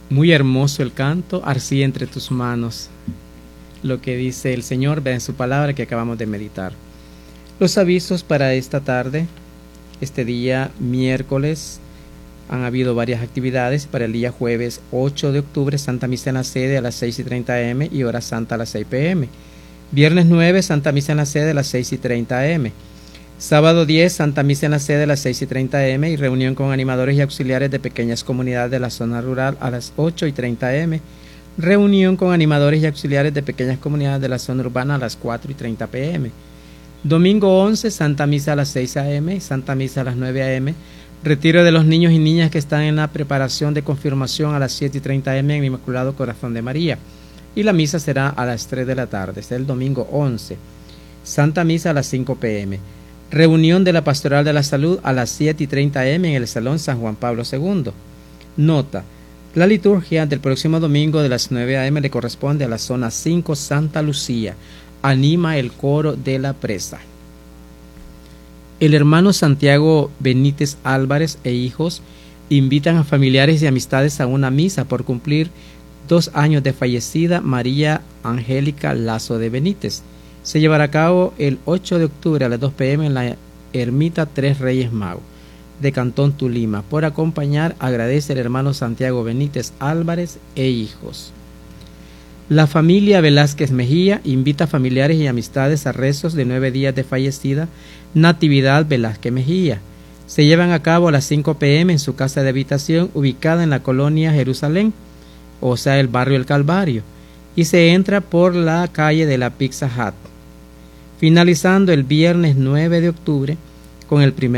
Muy hermoso el canto, arcí entre tus manos. Lo que dice el Señor, ve en su palabra que acabamos de meditar. Los avisos para esta tarde, este día miércoles, han habido varias actividades. Para el día jueves 8 de octubre, Santa Misa en la sede a las 6:30 am y hora santa a las 6 pm. Viernes 9, Santa Misa en la sede a las 6:30 am. Sábado 10, Santa Misa en la sede a las 6:30 am y reunión con animadores y auxiliares de pequeñas comunidades de la zona rural a las 8:30 am. Reunión con animadores y auxiliares de pequeñas comunidades de la zona urbana a las 4:30 pm. Domingo 11, Santa Misa a las 6 am y Santa Misa a las 9 am. Retiro de los niños y niñas que están en la preparación de confirmación a las 7:30 am en el Inmaculado Corazón de María. Y la misa será a las 3 de la tarde, es el domingo 11. Santa Misa a las 5 pm. Reunión de la Pastoral de la Salud a las 7:30 am en el Salón San Juan Pablo II. Nota: la liturgia del próximo domingo de las 9 am le corresponde a la zona 5 Santa Lucía. Anima el coro de la presa. El hermano Santiago Benítez Álvarez e hijos invitan a familiares y amistades a una misa por cumplir 2 años de fallecida María Angélica Lazo de Benítez. Se llevará a cabo el 8 de octubre a las 2 pm en la Ermita Tres Reyes Magos de Cantón Tulima. Por acompañar, agradece el hermano Santiago Benítez Álvarez e hijos. La familia Velázquez Mejía invita a familiares y amistades a rezos de 9 días de fallecida Natividad Velázquez Mejía. Se llevan a cabo a las 5 pm en su casa de habitación ubicada en la colonia Jerusalén, o sea el barrio El Calvario, y se entra por la calle de la Pizza Hut, finalizando el viernes 9 de octubre con el primer